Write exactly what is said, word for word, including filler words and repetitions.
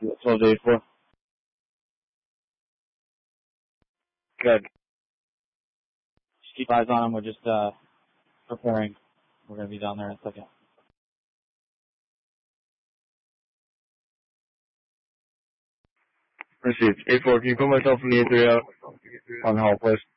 twelve to eight four. Good. Just keep eyes on him. We're just uh, preparing. We're going to be down there in a second. Received. eight four, can you put myself in the eight three out on hold, please?